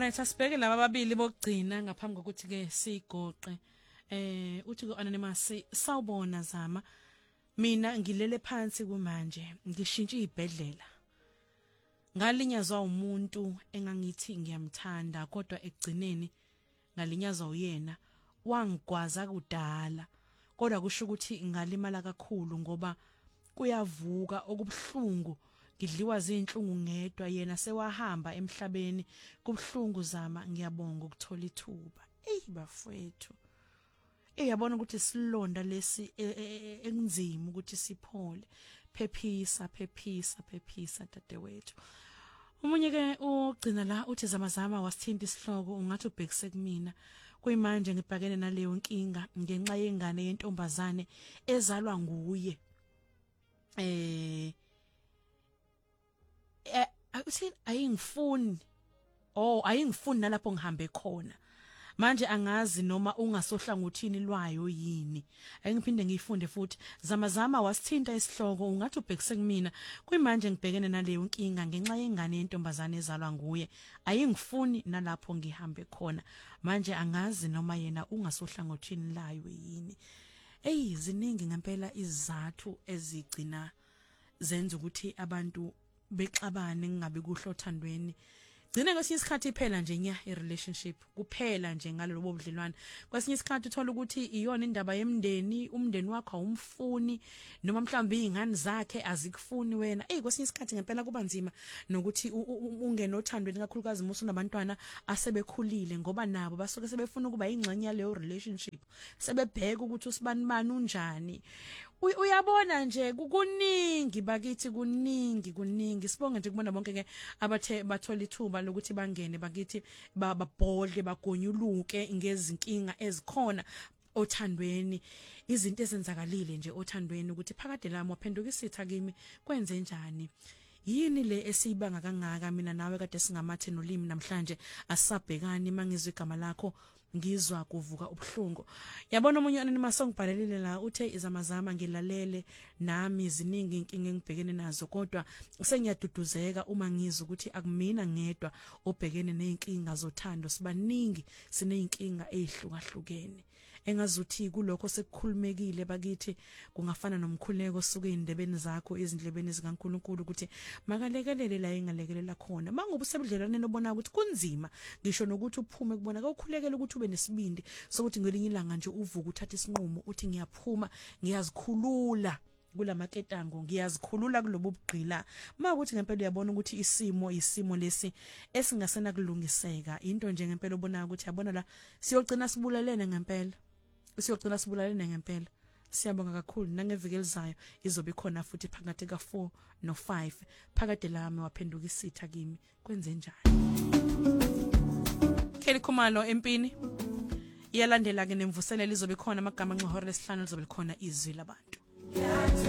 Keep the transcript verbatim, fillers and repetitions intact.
Alright, asibheke laba babili bokugcina ngaphambi kokuthi ke sigoqe. Eh uthi ku Anonymous sawubona Zama. Mina ngilele phansi kumanje, ngishintshe ibhedlela. Ngalinyazwa umuntu engangithi ngiyamthanda kodwa ekugcineni ngalinyazwa uyena, wangigwaza kudala. Kodwa kusho ukuthi ngalimala kakhulu ngoba kuyavuka okubhlungu. Ngidliwa zinhlungu ngedwa, yena sewahamba emhlabeni. Kubhlungu Zama, ngiyabonga ukuthola ithuba. Ey bafowethu. Eh yabona ukuthi silonda lesi enzima ukuthi siphole. Phephisa, phephisa, phephisa dadewethu. Umunye ke ugcina la uthi Zama Zama wasithinta isihloko, ungathi ubhekise kumina. Kuyimanje ngibhekene naleyo nkinga ngenxa yengane yentombazane ezalwa nguye. Eh Eh uthi ayingifuni. Oh ayingifuni nalapho ngihambe khona. Manje angazi noma ungasohlangothini lwayo yini. Ayingiphinde ngiyifunde futhi. Zama Zama wasithinta isihloko, ungathi ubhekise kumina. Kuyimanje ngibhekene naleyo nkinga ngenxa yengane yentombazane ezalwa nguye. Ayingifuni nalapho ngihambe khona. Manje angazi noma yena ungasohlangothini layo yini. Ey ziningi ngempela izathu ezigcina zenza ukuthi abantu bexabane ngabe kuhlothandweni. Gcina kwesinye isikhathi iphela nje nya i-relationship, kuphela nje ngalobo budlelwane. Kwesinye isikhathi uthola ukuthi iyona indaba yemndeni, umndeni wakho awumfuni noma mhlawumbe izingane zakhe azikufuni wena. Eh kwesinye isikhathi ngempela kuba nzima nokuthi ungene othandweni kakhulukazi musu nabantwana asebekhulile ngoba nabo basuke sebefuna ukuba ingxenye yaleyo relationship. Sebebheka ukuthi usibani bani unjani. Uyabona nje kuningi bakithi kuningi kuningi sibonge nje kubona bonke ke abathe bathola ithuba lokuthi bangene bakithi bababhodle bagonyuluke ngezinkinga ezikhona othandweni, izinto ezenzakalile nje othandweni ukuthi phakade lami waphenduka isitha kimi kwenze njani. Yini le esiyibanga kangaka mina nawe kade singamathe nolimi namhlanje asabhekani mangizwe igama lakho ngizwa kuvuka ubhlungu. Yabona umunye Anonymous ongibhalelile la uthe izama zama ngilalele nami ziningi inkinga engibhekene nazo kodwa sengiyaduduzeka uma ngizwa ukuthi akumina ngedwa obhekene nezinkinga zothando, sibaningi sineyinkinga ezihlukahlukene. Engazuthi kulokho sekukhulumekile bakithi kungafana nomkhuleko suke indebeni zakho izindlebeni zikaNkulunkulu ukuthi makalekelele la engalekelela khona. Mangoba usebudlelwane nobona ukuthi kunzima ngisho nokuthi uphume kubona akukhulekela ukuthi ube nesibindi sokuthi ngelinye ilanga nje uvuka uthatha isinqumo uthi ngiyaphuma ngiyazikhulula kulamaketango, ngiyazikhulula kulobu bugqila. Mawukuthi ngempela uyabona ukuthi isimo isimo lesi esingasena kulungiseka into nje ngempela ubona ukuthi yabona la siyogcina sibulalene ngempela. Siyogcina sibulalene ngempela. Siyabonga kakhulu nangeviki elizayo izobe khona futhi phakathi ka four no five. Phakade lami waphenduka isitha kimi kwenze njani. Kelly Khumalo empini iyalandela ke nemvuselelo izobe khona amagama ngehora lesihlanu lizobe khona izwi labantu.